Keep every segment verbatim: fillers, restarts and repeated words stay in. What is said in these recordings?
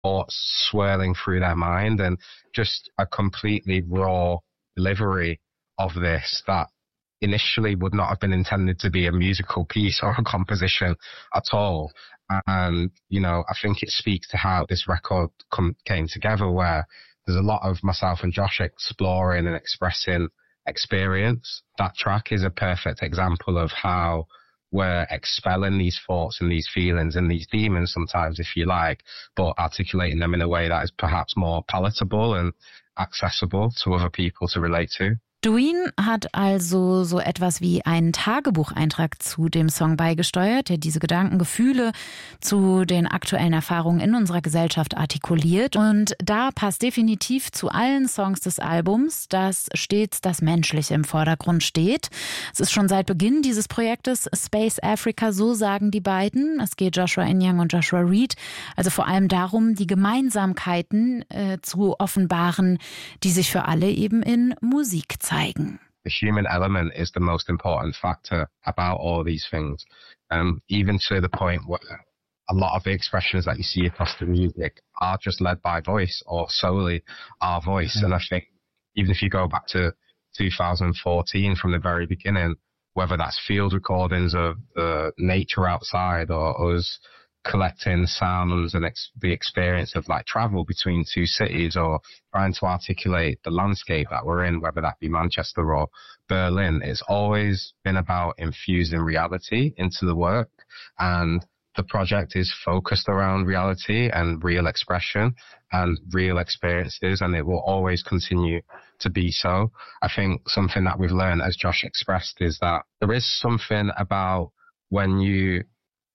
thoughts swirling through their mind, and just a completely raw delivery of this that initially would not have been intended to be a musical piece or a composition at all. And, you know, I think it speaks to how this record come, came together, where there's a lot of myself and Josh exploring and expressing experience. That track is a perfect example of how we're expelling these thoughts and these feelings and these demons sometimes, if you like, but articulating them in a way that is perhaps more palatable and accessible to other people to relate to. Dwayne hat also so etwas wie einen Tagebucheintrag zu dem Song beigesteuert, der diese Gedanken, Gefühle zu den aktuellen Erfahrungen in unserer Gesellschaft artikuliert. Und da passt definitiv zu allen Songs des Albums, dass stets das Menschliche im Vordergrund steht. Es ist schon seit Beginn dieses Projektes Space Africa, so sagen die beiden. Es geht Joshua Enyang und Joshua Reed also vor allem darum, die Gemeinsamkeiten äh, zu offenbaren, die sich für alle eben in Musik zeigen. The human element is the most important factor about all these things, um, even to the point where a lot of the expressions that you see across the music are just led by voice or solely our voice. Mm-hmm. And I think even if you go back to two thousand fourteen from the very beginning, whether that's field recordings of the nature outside or us collecting sounds and ex- the experience of like travel between two cities, or trying to articulate the landscape that we're in, whether that be Manchester or Berlin, it's always been about infusing reality into the work. And the project is focused around reality and real expression and real experiences, and it will always continue to be so. I think something that we've learned, as Josh expressed, is that there is something about when you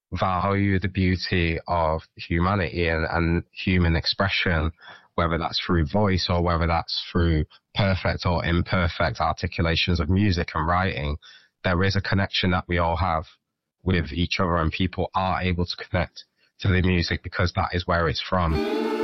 value the beauty of humanity and, and human expression, whether that's through voice or whether that's through perfect or imperfect articulations of music and writing, there is a connection that we all have with each other, and people are able to connect to the music because that is where it's from.